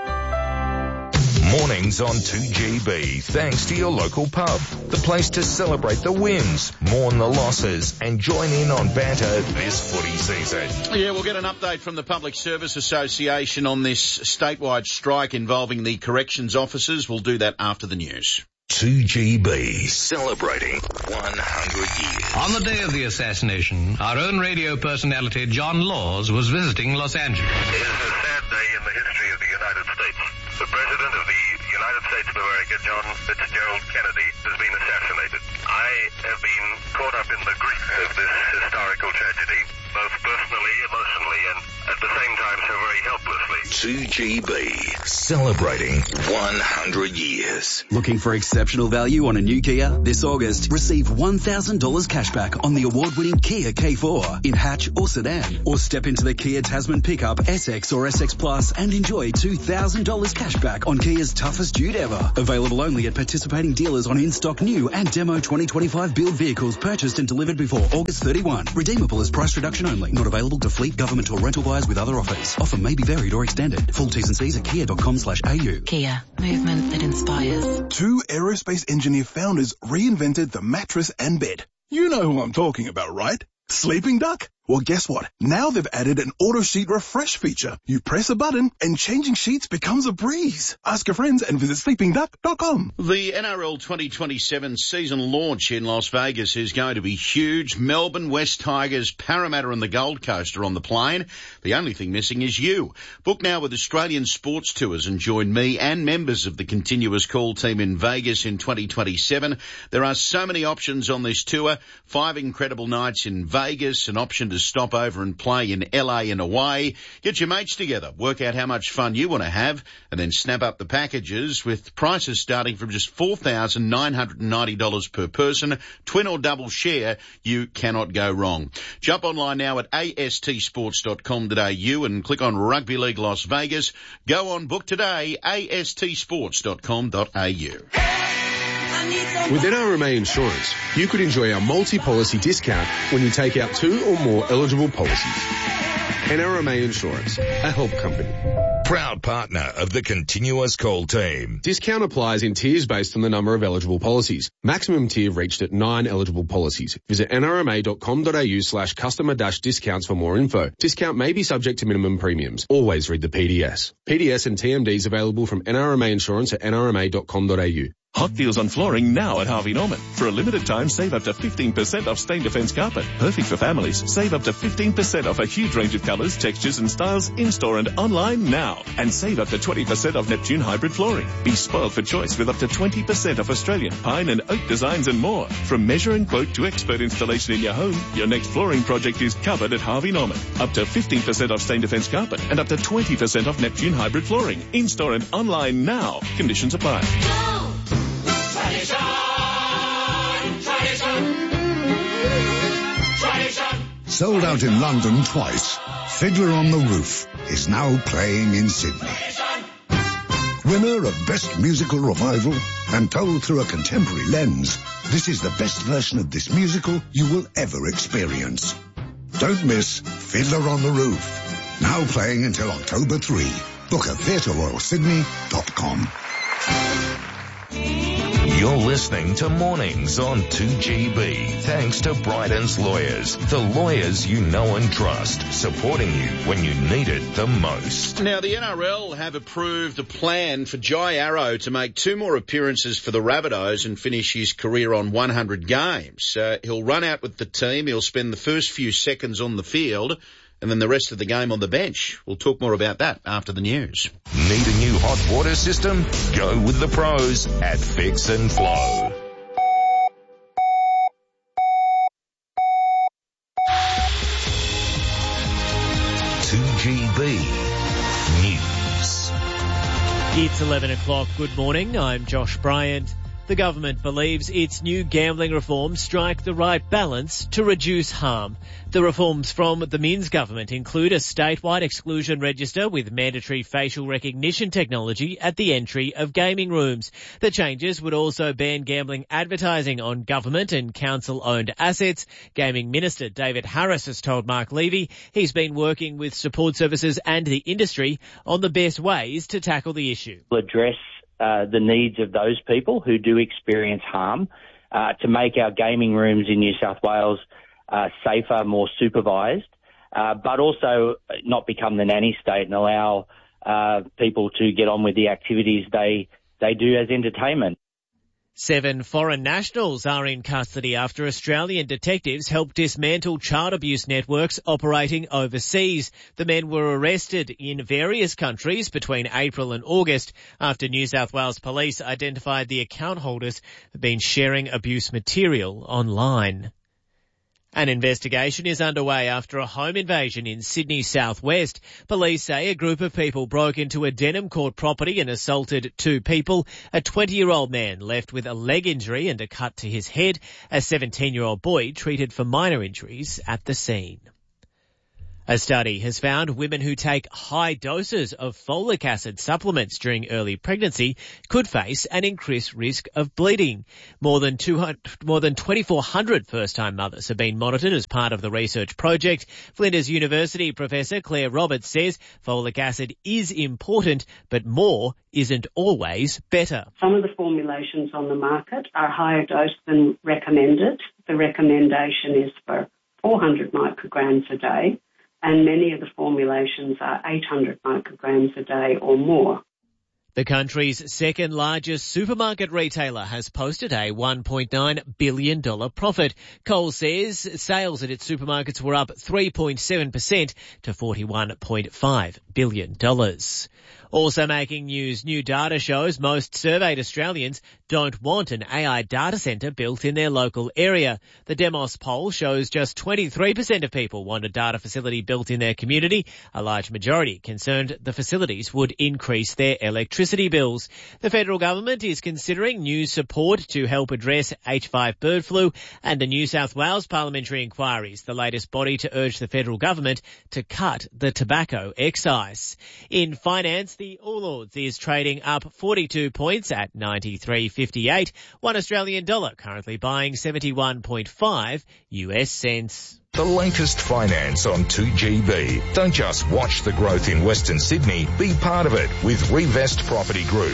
Mornings on 2GB, thanks to your local pub. The place to celebrate the wins, mourn the losses, and join in on banter this footy season. Yeah, we'll get an update from the Public Service Association on this statewide strike involving the corrections officers. We'll do that after the news. 2GB, celebrating 100 years. On the day of the assassination, our own radio personality, John Laws, was visiting Los Angeles. It is a sad day in the history of the United States. The President of the United States of America, John Fitzgerald Kennedy, has been assassinated. I have been caught up in the grief of this historical tragedy, both personally, emotionally, and at the same time so very helplessly. 2GB, celebrating 100 years. Looking for exceptional value on a new Kia? This August, receive $1,000 cashback on the award-winning Kia K4 in hatch or sedan. Or step into the Kia Tasman pickup, SX or SX Plus and enjoy $2,000 cashback on Kia's toughest dude ever. Available only at participating dealers on in-stock new and demo 2025 build vehicles purchased and delivered before August 31. Redeemable as price reduction only. Not available to fleet, government or rental buyers with other offers. Offer may be varied or extended. Full T's and C's at kia.com/au. Kia, movement that inspires. Two aerospace engineer founders reinvented the mattress and bed. You know who I'm talking about, right? Sleeping Duck? Well, guess what? Now they've added an auto sheet refresh feature. You press a button and changing sheets becomes a breeze. Ask your friends and visit sleepingduck.com. The NRL 2027 season launch in Las Vegas is going to be huge. Melbourne, West Tigers, Parramatta and the Gold Coast are on the plane. The only thing missing is you. Book now with Australian Sports Tours and join me and members of the Continuous Call team in Vegas in 2027. There are so many options on this tour. 5 incredible nights in Vegas, an option to stop over and play in LA and away. Get your mates together, work out how much fun you want to have, and then snap up the packages with prices starting from just $4,990 per person. Twin or double share, you cannot go wrong. Jump online now at astsports.com.au and click on Rugby League Las Vegas. Go on, book today, astsports.com.au. With NRMA Insurance, you could enjoy our multi-policy discount when you take out 2 or more eligible policies. NRMA Insurance, a help company. Proud partner of the Continuous Call team. Discount applies in tiers based on the number of eligible policies. Maximum tier reached at 9 eligible policies. Visit nrma.com.au/customer-discounts for more info. Discount may be subject to minimum premiums. Always read the PDS. PDS and TMDs available from NRMA Insurance at nrma.com.au. Hot deals on flooring now at Harvey Norman. For a limited time, save up to 15% off Stain Defence carpet. Perfect for families. Save up to 15% off a huge range of colours, textures and styles in-store and online now. And save up to 20% off Neptune hybrid flooring. Be spoiled for choice with up to 20% off Australian pine and oak designs and more. From measure and quote to expert installation in your home, your next flooring project is covered at Harvey Norman. Up to 15% off Stain Defence carpet and up to 20% off Neptune hybrid flooring. In-store and online now. Conditions apply. Sold out in London twice, Fiddler on the Roof is now playing in Sydney. Winner of Best Musical Revival and told through a contemporary lens, this is the best version of this musical you will ever experience. Don't miss Fiddler on the Roof, now playing until October 3. Book at theatreroyalsydney.com. You're listening to Mornings on 2GB. Thanks to Bryden's Lawyers, the lawyers you know and trust, supporting you when you need it the most. Now, the NRL have approved a plan for Jai Arrow to make 2 more appearances for the Rabbitohs and finish his career on 100 games. He'll run out with the team. He'll spend the first few seconds on the field and then the rest of the game on the bench. We'll talk more about that after the news. Need a new hot water system? Go with the pros at Fix and Flow. News. It's 11 o'clock. Good morning. I'm Josh Bryant. The government believes its new gambling reforms strike the right balance to reduce harm. The reforms from the Minns government include a statewide exclusion register with mandatory facial recognition technology at the entry of gaming rooms. The changes would also ban gambling advertising on government and council-owned assets. Gaming Minister David Harris has told Mark Levy he's been working with support services and the industry on the best ways to tackle the issue. We'll address the needs of those people who do experience harm, to make our gaming rooms in New South Wales safer, more supervised, but also not become the nanny state and allow people to get on with the activities they do as entertainment. 7 foreign nationals are in custody after Australian detectives helped dismantle child abuse networks operating overseas. The men were arrested in various countries between April and August after New South Wales Police identified the account holders had been sharing abuse material online. An investigation is underway after a home invasion in Sydney southwest. Police say a group of people broke into a Denham Court property and assaulted 2 people. A 20-year-old man left with a leg injury and a cut to his head. A 17-year-old boy treated for minor injuries at the scene. A study has found women who take high doses of folic acid supplements during early pregnancy could face an increased risk of bleeding. More than 2,400 first-time mothers have been monitored as part of the research project. Flinders University professor Claire Roberts says folic acid is important, but more isn't always better. Some of the formulations on the market are higher dose than recommended. The recommendation is for 400 micrograms a day. And many of the formulations are 800 micrograms a day or more. The country's second largest supermarket retailer has posted a $1.9 billion profit. Coles says sales at its supermarkets were up 3.7% to $41.5 billion. Also making news, new data shows most surveyed Australians don't want an AI data centre built in their local area. The Demos poll shows just 23% of people want a data facility built in their community. A large majority concerned the facilities would increase their electricity bills. The federal government is considering new support to help address H5 bird flu, and the New South Wales parliamentary inquiry is the latest body to urge the federal government to cut the tobacco excise. In finance, the All Ords is trading up 42 points at 93.58. $1 Australian dollar currently buying 71.5 US cents. The latest finance on 2GB. Don't just watch the growth in Western Sydney, be part of it with Revest Property Group.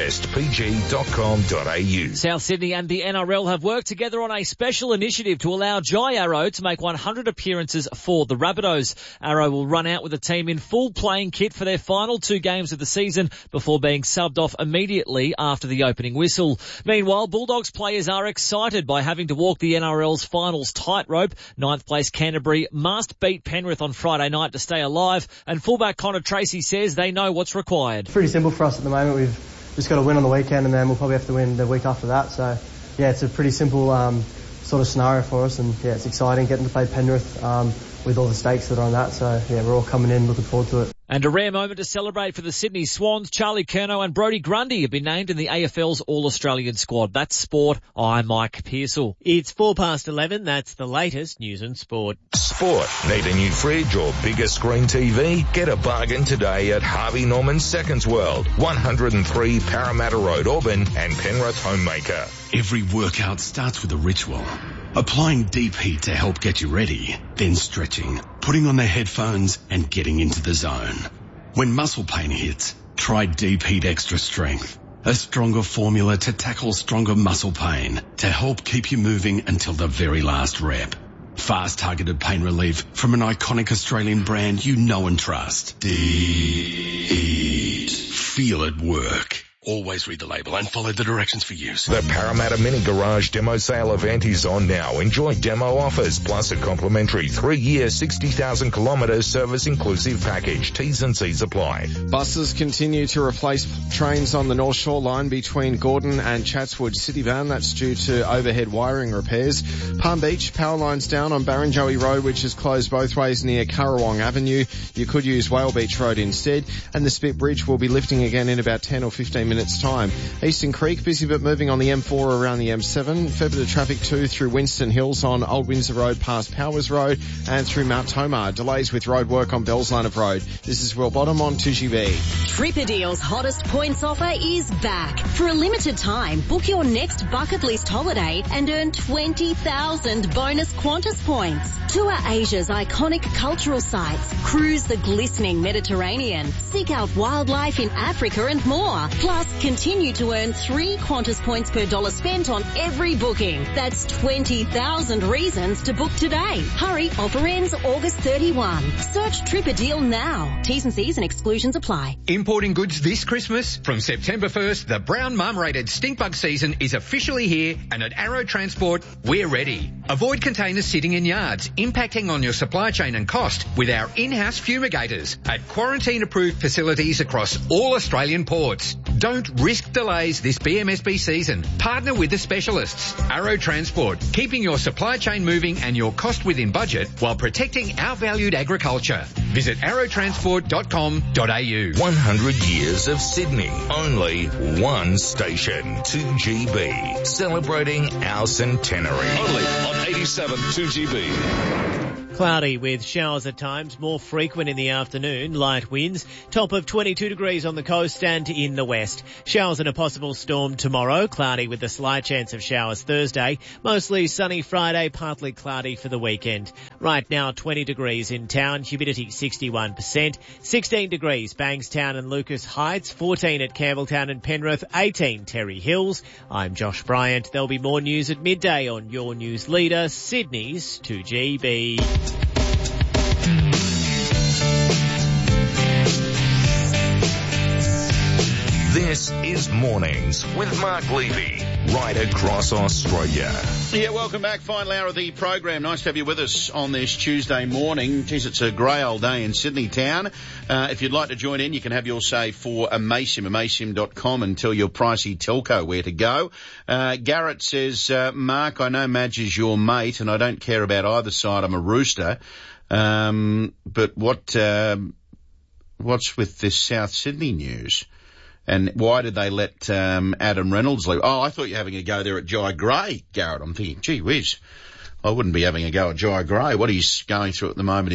RevestPG.com.au. South Sydney and the NRL have worked together on a special initiative to allow Jai Arrow to make 100 appearances for the Rabbitohs. Arrow will run out with the team in full playing kit for their final 2 games of the season before being subbed off immediately after the opening whistle. Meanwhile, Bulldogs players are excited by having to walk the NRL's finals tightrope. 9th place Canterbury must beat Penrith on Friday night to stay alive, and fullback Connor Tracy says they know what's required. It's pretty simple for us at the moment. We've just got to win on the weekend, and then we'll probably have to win the week after that. So, yeah, it's a pretty simple sort of scenario for us, and yeah, it's exciting getting to play Penrith with all the stakes that are on that. So, yeah, we're all coming in, looking forward to it. And a rare moment to celebrate for the Sydney Swans. Charlie Curnow and Brodie Grundy have been named in the AFL's All-Australian squad. That's sport. I'm Mike Pearsall. It's 11:04. That's the latest news and sport. Sport. Need a new fridge or bigger screen TV? Get a bargain today at Harvey Norman Seconds World, 103 Parramatta Road, Auburn, and Penrith Homemaker. Every workout starts with a ritual. Applying deep heat to help get you ready, then stretching, putting on the headphones and getting into the zone. When muscle pain hits, try Deep Heat Extra Strength, a stronger formula to tackle stronger muscle pain to help keep you moving until the very last rep. Fast targeted pain relief from an iconic Australian brand you know and trust. Deep Heat. Feel it work. Always read the label and follow the directions for use. The Parramatta Mini Garage Demo Sale event is on now. Enjoy demo offers plus a complimentary 3-year 60,000 kilometre service inclusive package. T's and C's apply. Buses continue to replace trains on the North Shore line between Gordon and Chatswood City Van. That's due to overhead wiring repairs. Palm Beach, power lines down on Barrenjoey Road, which is closed both ways near Currawong Avenue. You could use Whale Beach Road instead. And the Spit Bridge will be lifting again in about 10 or 15 minutes time. Eastern Creek busy but moving on the M4 around the M7. Fair bit of traffic too through Winston Hills on Old Windsor Road past Powers Road and through Mount Tomah. Delays with road work on Bell's Line of Road. This is Will Bottom on 2GB. Tripperdeal's hottest points offer is back. For a limited time, book your next bucket list holiday and earn 20,000 bonus Qantas points. Tour Asia's iconic cultural sites, cruise the glistening Mediterranean, seek out wildlife in Africa and more. Plus, continue to earn 3 Qantas points per dollar spent on every booking. That's 20,000 reasons to book today. Hurry, offer ends August 31. Search Tripperdeal now. T's and C's and exclusions apply. Importing goods this Christmas? From September 1st, the Brown Mum rated stinkbug season is officially here, and at Arrow Transport, we're ready. Avoid containers sitting in yards, impacting on your supply chain and cost with our in-house fumigators at quarantine-approved facilities across all Australian ports. Don't risk delays this BMSB season. Partner with the specialists. Arrow Transport, keeping your supply chain moving and your cost within budget while protecting our valued agriculture. Visit arrowtransport.com.au. 100 years of Sydney. Only one station. 2GB. Celebrating our centenary. Only on 87 2GB. Cloudy with showers at times, more frequent in the afternoon, light winds, top of 22 degrees on the coast and in the west. Showers and a possible storm tomorrow, cloudy with a slight chance of showers Thursday, mostly sunny Friday, partly cloudy for the weekend. Right now 20 degrees in town, humidity 61%, 16 degrees Bankstown and Lucas Heights, 14 at Campbelltown and Penrith, 18 Terry Hills. I'm Josh Bryant. There'll be more news at midday on your news leader, Sydney's 2GB. This is Mornings with Mark Levy, right across Australia. Yeah, welcome back. Final hour of the program. Nice to have you with us on this Tuesday morning. Geez, it's a grey old day in Sydney town. If you'd like to join in, you can have your say for amaysim.com and tell your pricey telco where to go. Garrett says, Mark, I know Madge is your mate and I don't care about either side. I'm a rooster. But what's with this South Sydney news? And why did they let Adam Reynolds leave? Oh, I thought you were having a go there at Jai Gray, Garrett. I'm thinking, gee whiz, I wouldn't be having a go at Jai Gray. What he's going through at the moment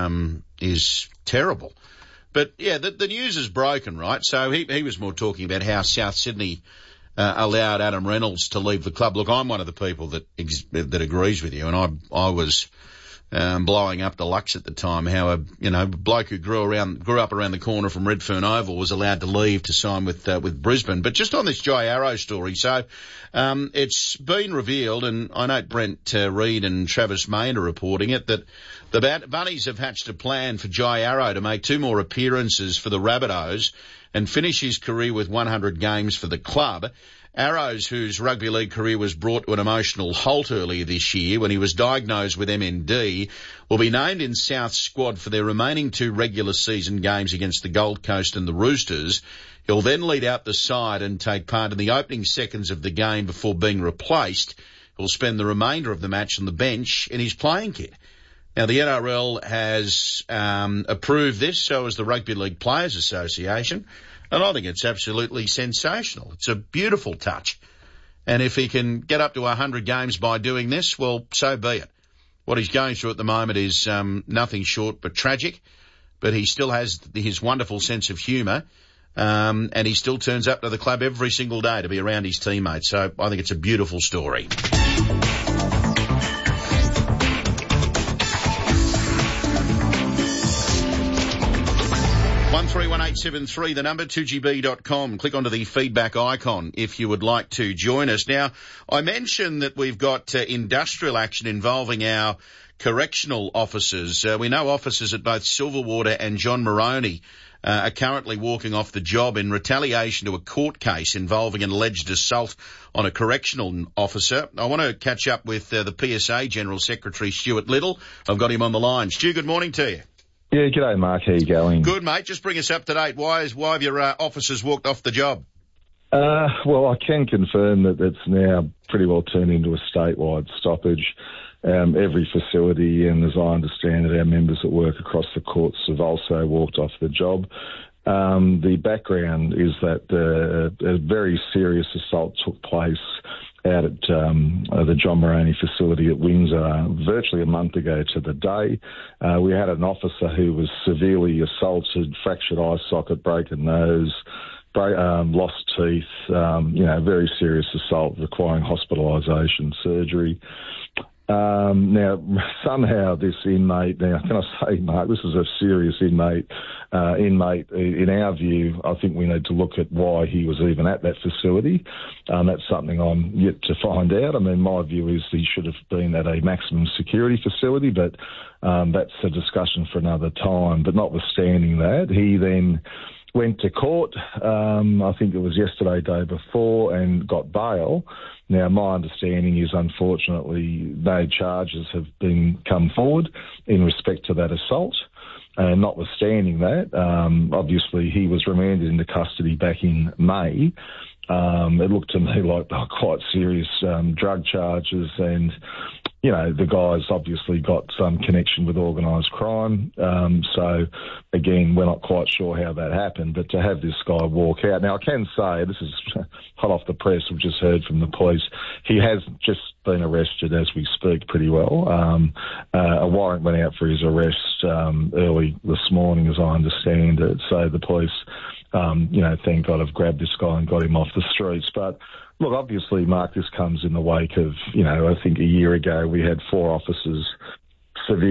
is terrible. But yeah, the news is broken, right? So he was more talking about how South Sydney allowed Adam Reynolds to leave the club. Look, I'm one of the people that agrees with you, and I was blowing up the Lux at the time, how a bloke who grew up around the corner from Redfern Oval was allowed to leave to sign with Brisbane. But just on this Jai Arrow story, so it's been revealed, and I know Brent Reid and Travis Main are reporting it, that the Bunnies have hatched a plan for Jai Arrow to make 2 more appearances for the Rabbitohs and finish his career with 100 games for the club. Arrows, whose rugby league career was brought to an emotional halt earlier this year when he was diagnosed with MND, will be named in South's squad for their remaining 2 regular season games against the Gold Coast and the Roosters. He'll then lead out the side and take part in the opening seconds of the game before being replaced. He'll spend the remainder of the match on the bench in his playing kit. Now, the NRL has approved this, so has the Rugby League Players Association. And I think it's absolutely sensational. It's a beautiful touch. And if he can get up to 100 games by doing this, well, so be it. What he's going through at the moment is nothing short but tragic. But he still has his wonderful sense of humour. And he still turns up to the club every single day to be around his teammates. So I think it's a beautiful story. 131873, the number, 2gb.com. Click onto the feedback icon if you would like to join us. Now, I mentioned that we've got industrial action involving our correctional officers. We know officers at both Silverwater and John Moroney are currently walking off the job in retaliation to a court case involving an alleged assault on a correctional officer. I want to catch up with the PSA General Secretary, Stuart Little. I've got him on the line. Stu, good morning to you. Yeah, g'day, Mark. How you going? Good, mate. Just bring us up to date. Why have your officers walked off the job? Well, I can confirm that it's now pretty well turned into a statewide stoppage. Every facility, and as I understand it, our members that work across the courts have also walked off the job. The background is that a very serious assault took place out at the John Moroney facility at Windsor virtually a month ago to the day. We had an officer who was severely assaulted, fractured eye socket, broken nose, lost teeth, very serious assault requiring hospitalisation, surgery. Now, somehow this inmate, can I say, Mark, this is a serious inmate. In our view, I think we need to look at why he was even at that facility. That's something I'm yet to find out. I mean, my view is he should have been at a maximum security facility, but that's a discussion for another time. But notwithstanding that, he then went to court, I think it was yesterday, day before, and got bail. Now, my understanding is, unfortunately, no charges have come forward in respect to that assault. Notwithstanding that, obviously he was remanded into custody back in May. It looked to me like they were quite serious drug charges, and you know, the guy's obviously got some connection with organised crime. So, again, we're not quite sure how that happened, but to have this guy walk out. Now, I can say, this is hot off the press, we've just heard from the police, he has just been arrested as we speak pretty well. A warrant went out for his arrest early this morning, as I understand it. So the police, thank God, have grabbed this guy and got him off the streets. But look, obviously, Mark, this comes in the wake of, I think a year ago we had 4 officers severely